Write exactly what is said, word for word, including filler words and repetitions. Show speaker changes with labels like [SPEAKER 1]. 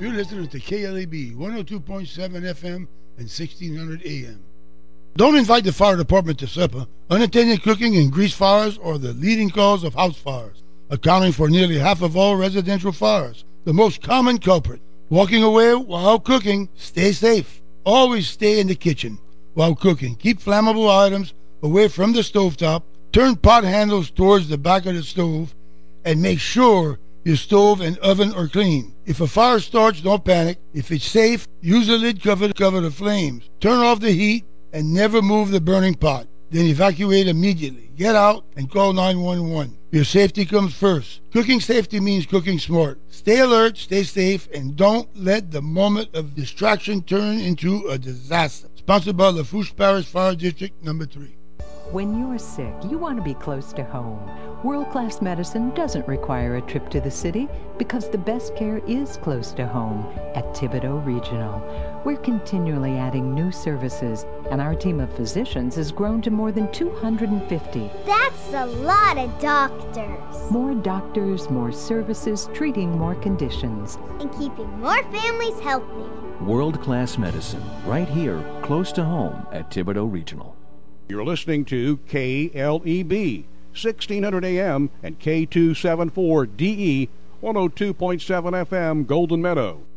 [SPEAKER 1] You're listening to K L E B one oh two point seven F M and sixteen hundred A M. Don't invite the fire department to supper. Unattended cooking and grease fires are the leading cause of house fires, accounting for nearly half of all residential fires. The most common culprit. Walking away while cooking, stay safe. Always stay in the kitchen while cooking. Keep flammable items away from the stovetop. Turn pot handles towards the back of the stove and make sure your stove and oven are clean. If a fire starts, don't panic. If it's safe, use a lid cover to cover the flames. Turn off the heat and never move the burning pot. Then evacuate immediately. Get out and call nine one one. Your safety comes first. Cooking safety means cooking smart. Stay alert, stay safe, and don't let the moment of distraction turn into a disaster. Sponsored by Lafourche Parish Fire District number three.
[SPEAKER 2] When you're sick, you want to be close to home. World-class medicine doesn't require a trip to the city because the best care is close to home at Thibodaux Regional. We're continually adding new services, and our team of physicians has grown to more than two hundred fifty.
[SPEAKER 3] That's a lot of doctors.
[SPEAKER 2] More doctors, more services, treating more conditions.
[SPEAKER 3] And keeping more families healthy.
[SPEAKER 4] World-class medicine, right here, close to home at Thibodaux Regional.
[SPEAKER 5] You're listening to K L E B, sixteen hundred A M and K two seventy-four D E, one oh two point seven F M, Golden Meadow.